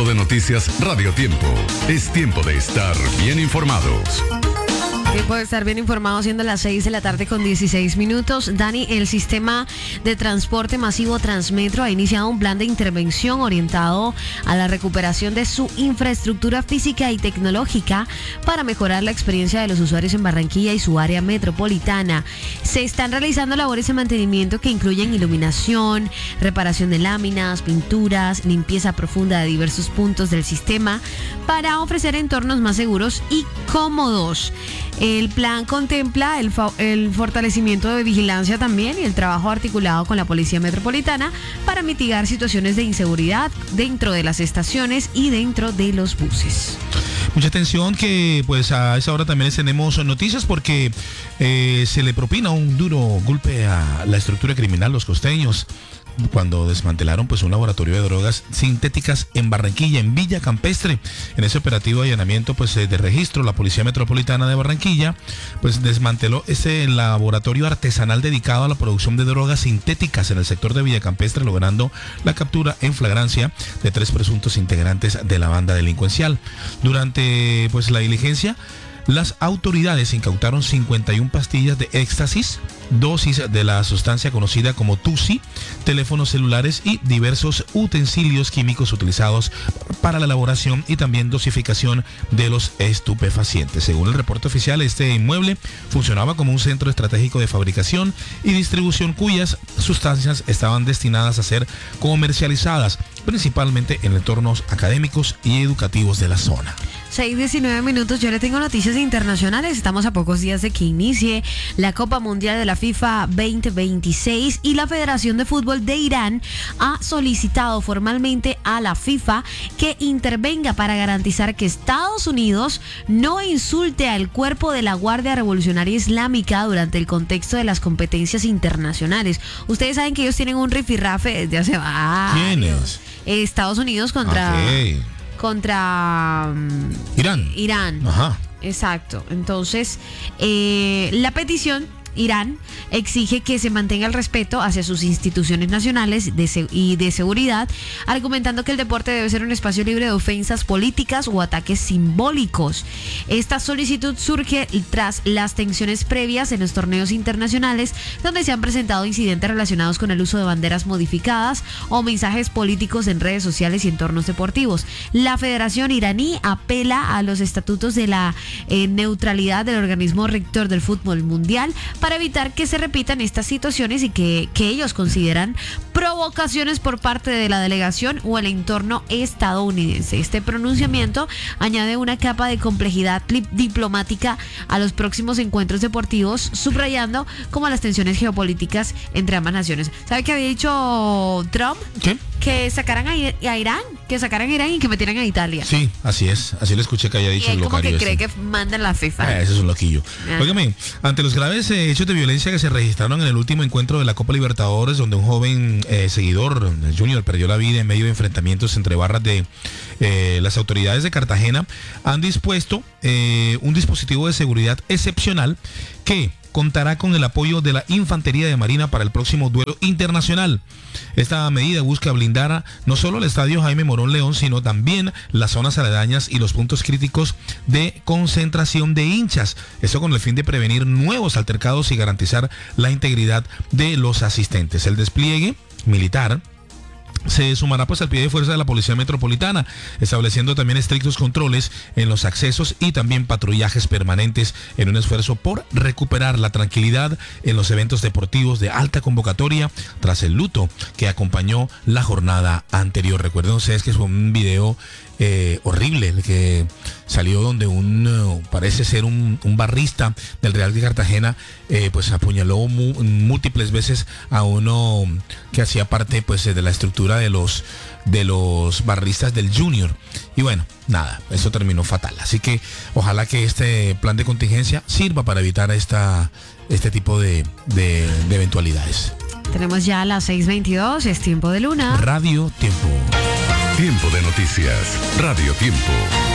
Tiempo de Noticias Radio Tiempo. Es tiempo de estar bien informados. Tiempo de estar bien informado, siendo las 6 de la tarde con 16 minutos. Dani, el sistema de transporte masivo Transmetro ha iniciado un plan de intervención orientado a la recuperación de su infraestructura física y tecnológica para mejorar la experiencia de los usuarios en Barranquilla y su área metropolitana. Se están realizando labores de mantenimiento que incluyen iluminación, reparación de láminas, pinturas, limpieza profunda de diversos puntos del sistema para ofrecer entornos más seguros y cómodos. El plan contempla el fortalecimiento de vigilancia también y el trabajo articulado con la Policía Metropolitana para mitigar situaciones de inseguridad dentro de las estaciones y dentro de los buses. Mucha atención que pues a esa hora también les tenemos noticias porque se le propina un duro golpe a la estructura criminal, los costeños, cuando desmantelaron pues un laboratorio de drogas sintéticas en Barranquilla, en Villa Campestre. En ese operativo de allanamiento pues de registro, la Policía Metropolitana de Barranquilla pues desmanteló ese laboratorio artesanal dedicado a la producción de drogas sintéticas en el sector de Villa Campestre, logrando la captura en flagrancia de 3 presuntos integrantes de la banda delincuencial. Durante pues la diligencia, las autoridades incautaron 51 pastillas de éxtasis, dosis de la sustancia conocida como Tusi, teléfonos celulares y diversos utensilios químicos utilizados para la elaboración y también dosificación de los estupefacientes. Según el reporte oficial, este inmueble funcionaba como un centro estratégico de fabricación y distribución cuyas sustancias estaban destinadas a ser comercializadas principalmente en entornos académicos y educativos de la zona. 6:19 minutos, yo le tengo noticias internacionales. Estamos a pocos días de que inicie la Copa Mundial de la FIFA 2026 y la Federación de Fútbol de Irán ha solicitado formalmente a la FIFA que intervenga para garantizar que Estados Unidos no insulte al cuerpo de la Guardia Revolucionaria Islámica durante el contexto de las competencias internacionales. Ustedes saben que ellos tienen un rifirrafe desde hace varios. ¿Quiénes? Estados Unidos contra Irán. Ajá. Exacto. Entonces, la petición, Irán exige que se mantenga el respeto hacia sus instituciones nacionales y de seguridad, argumentando que el deporte debe ser un espacio libre de ofensas políticas o ataques simbólicos. Esta solicitud surge tras las tensiones previas en los torneos internacionales, donde se han presentado incidentes relacionados con el uso de banderas modificadas o mensajes políticos en redes sociales y entornos deportivos. La Federación iraní apela a los estatutos de la neutralidad del organismo rector del fútbol mundial para evitar que se repitan estas situaciones y que ellos consideran provocaciones por parte de la delegación o el entorno estadounidense. Este pronunciamiento añade una capa de complejidad diplomática a los próximos encuentros deportivos, subrayando como las tensiones geopolíticas entre ambas naciones. ¿Sabe qué había dicho Trump? ¿Qué? Que sacaran a Irán, y que metieran a Italia. Sí, así es, así le escuché que haya dicho el locario. Como que cree que mandan la FIFA. Ese es un loquillo. Óigame, ante los graves hechos de violencia que se registraron en el último encuentro de la Copa Libertadores, donde un joven seguidor, el Junior, perdió la vida en medio de enfrentamientos entre barras de las autoridades de Cartagena, han dispuesto un dispositivo de seguridad excepcional que contará con el apoyo de la Infantería de Marina para el próximo duelo internacional. Esta medida busca blindar no solo el estadio Jaime Morón León, sino también las zonas aledañas y los puntos críticos de concentración de hinchas. Esto con el fin de prevenir nuevos altercados y garantizar la integridad de los asistentes. El despliegue militar se sumará pues al pie de fuerza de la Policía Metropolitana, estableciendo también estrictos controles en los accesos y también patrullajes permanentes en un esfuerzo por recuperar la tranquilidad en los eventos deportivos de alta convocatoria tras el luto que acompañó la jornada anterior. Recuerden ustedes que fue un video horrible el que salió donde parece ser un barrista del Real de Cartagena pues apuñaló múltiples veces a uno que hacía parte pues de la estructura de los barristas del Junior. Y bueno, nada, eso terminó fatal. Así que ojalá que este plan de contingencia sirva para evitar este tipo de eventualidades. Tenemos ya las 6:22, es tiempo de Luna. Radio Tiempo. Tiempo de Noticias Radio Tiempo.